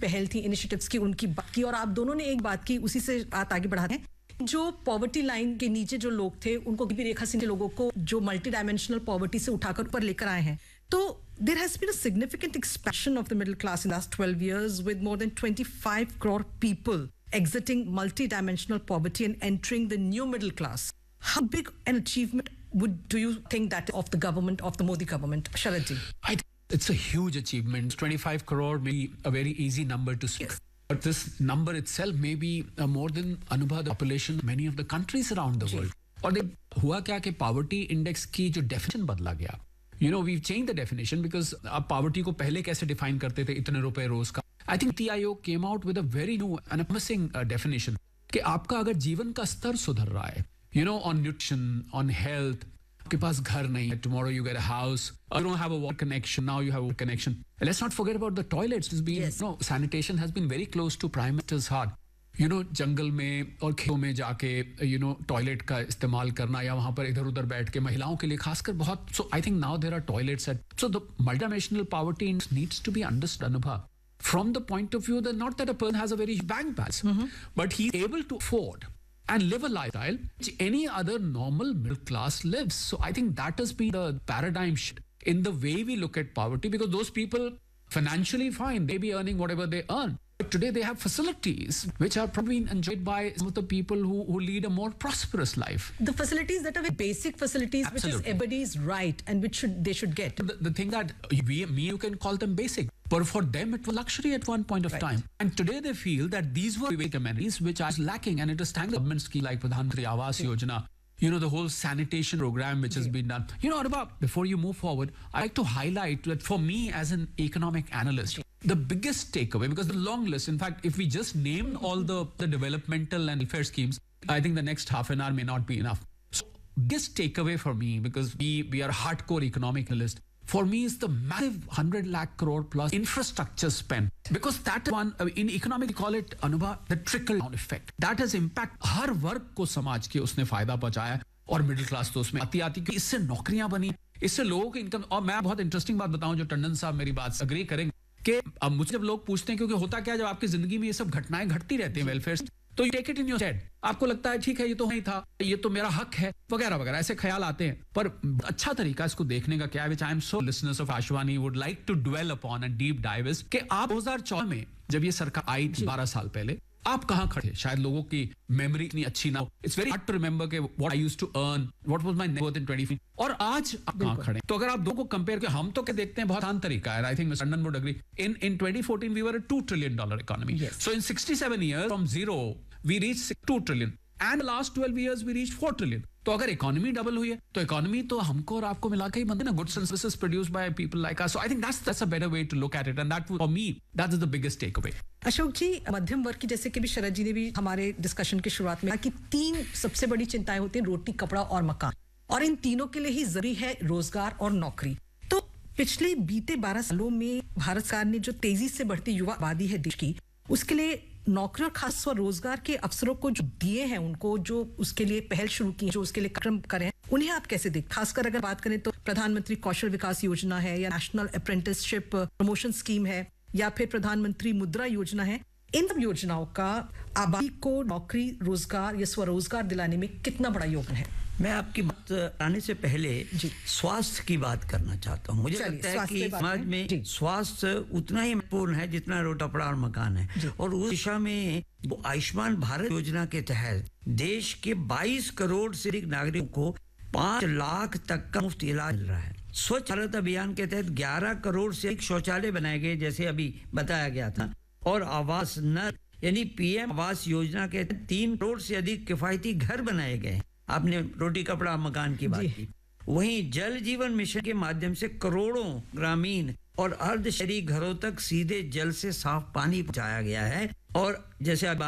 पहल थी, इनिशिएटिव्स की, उनकी बात की, और आप दोनों ने एक बात की, उसी से बात आगे बढ़ाते हैं। जो पॉवर्टी लाइन के नीचे जो लोग थे, उनको गरीबी रेखा से लोगों को जो मल्टी डायमेंशनल पॉवर्टी से उठाकर ऊपर लेकर आए हैं, तो there has been a significant expansion of the middle class in the last 12 years, with more than 25 crore people exiting multi-dimensional poverty and entering the new middle class. How big an achievement do you think that of the government, of the Modi government, Sharad ji? I think it's a huge achievement. 25 crore may be a very easy number to speak. Yes. But this number itself may be more than Anubha, the population of many of the countries around the world. और हुआ क्या कि poverty index की जो definition बदला गया. You know, we've changed the definition because आप poverty को पहले कैसे define करते थे, इतने रुपए रोज का. I think NITI Aayog came out with a very new and a promising definition कि आपका अगर जीवन का स्तर सुधर रहा है, you know, on nutrition, on health, आपके पास घर नहीं है, tomorrow you get a house, you don't have a water connection, now you have a water connection. And let's not forget about the toilets. It's been, yes. Sanitation has been very close to Prime Minister's heart. You know, जंगल में और खेतों में जाके toilet का इस्तेमाल करना, या वहां पर इधर उधर बैठ के महिलाओं के लिए खासकर बहुत. सो I think now there are toilets eight. So the multidimensional poverty needs to be understood, अनुभव, from the point of view that not that a person has a very bank balance, but he's able to afford and live a lifestyle which any other normal middle class lives. So I think that has been the paradigm shift in the way we look at poverty, because those people financially fine, they be earning whatever they earn. But today they have facilities which are probably enjoyed by some of the people who lead a more prosperous life. The facilities that are basic facilities, absolutely, which is everybody's right and which they should get. The thing that you can call them basic, but for them it was luxury at one point of time. And today they feel that these were basic amenities which are lacking, and it is thanks to government scheme like Pradhan Mantri Awas Yojana. You know, the whole sanitation program which has been done. You know, Arba, before you move forward, I like to highlight that for me as an economic analyst, the biggest takeaway, because the long list, in fact, if we just name all the developmental and welfare schemes, I think the next half an hour may not be enough. So, biggest takeaway for me, because we are hardcore economic analysts, for me is the massive 100 lakh crore plus infrastructure spend. Because that one, in economics we call it, Anubha, the trickle down effect. That has impact हर वर्ग को समाज के उसने फायदा पहुंचाया, और middle class तो उसमें आती कि इससे नौकरियां बनी, इससे लोगों की इनकम. और मैं बहुत इंटरेस्टिंग बात बताऊं, जो टंडन साहब मेरी बात से अग्री करेंगे, कि अब मुझे जब लोग पूछते हैं, क्योंकि होता क्या, जब आपकी जिंदगी में ये सब घटनाएं घटती रहती हैं वेलफेयर, तो you take it in your head, आपको लगता है ठीक है, ये तो नहीं था, ये तो मेरा हक है, वगैरह वगैरह, ऐसे ख्याल आते हैं. पर अच्छा तरीका इसको देखने का क्या है, which I am so listeners of Akashvani would like to dwell upon and deep dive is, कि आप 2014 में जब ये सरकार आई थी 12 साल पहले, आप कहां खड़े थे? शायद लोगों की मेमोरी इतनी अच्छी ना हो. It's very hard to remember के what I used to earn, what was my net worth in 20, और आज आप कहां खड़े. तो अगर आप दो को कंपेयर करें, हम तो क्या देखते हैं, बहुत आसान तरीका है. I think mister Tandon would agree. In 2014 we were a $2 trillion economy. So in 67 years from zero we reached $2 trillion, and the last 12 years we reached $4 trillion. तो अगर इकोनॉमी डबल हुई है, तो इकोनॉमी तो हमको और आपको मिला के ही बनती है ना, goods and services produced by people like us. So I think that's a better way to look at it, and that for me that is the biggest take away. Ashok जी, मध्यम वर्ग की, जैसे कि भी शरद जी ने भी हमारे डिस्कशन की शुरुआत में कहा कि 3 सबसे बड़ी चिंताएं होती हैं, रोटी, कपड़ा और मकान, और इन तीनों के लिए ही जरूरी है रोजगार और नौकरी. तो पिछले बीते 12 सालों में भारत सरकार ने जो तेजी से बढ़ती युवा आबादी है देश की, उसके लिए नौकरी और खास रोजगार के अवसरों को जो दिए हैं, उनको जो उसके लिए पहल शुरू की, जो उसके लिए कार्यक्रम करें, उन्हें आप कैसे देख? खासकर अगर बात करें तो प्रधानमंत्री कौशल विकास योजना है, या नेशनल अप्रेंटिसशिप प्रमोशन स्कीम है, या फिर प्रधानमंत्री मुद्रा योजना है. इन सब योजनाओं का आबादी को नौकरी, रोजगार या स्वरोजगार दिलाने में कितना बड़ा योगदान है? मैं आपकी बात आने से पहले स्वास्थ्य की बात करना चाहता हूँ. मुझे लगता है कि समाज में स्वास्थ्य उतना ही महत्वपूर्ण है जितना रोटी, कपड़ा और मकान है. और उस दिशा में आयुष्मान भारत योजना के तहत देश के 22 करोड़ से अधिक नागरिकों को 5 लाख तक का मुफ्त इलाज मिल रहा है. स्वच्छ भारत अभियान के तहत 11 करोड़ से अधिक शौचालय बनाए गए, जैसे अभी बताया गया था. और आवास नल यानी पीएम आवास योजना के तहत 3 करोड़ से अधिक किफायती घर बनाए गए. आपने रोटी, कपड़ा, मकान की बात की. वहीं जल जीवन मिशन के माध्यम से करोड़ों ग्रामीण और अर्ध शहरी घरों तक सीधे जल से साफ पानी पहुंचाया गया है. और जैसे